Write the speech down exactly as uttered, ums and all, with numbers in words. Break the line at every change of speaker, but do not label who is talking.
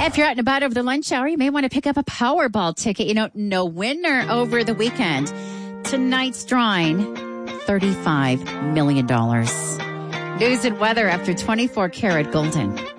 If you're out and about over the lunch hour, you may want to pick up a Powerball ticket. You know, no winner over the weekend. Tonight's drawing, thirty-five million dollars. News and weather after twenty-four karat golden.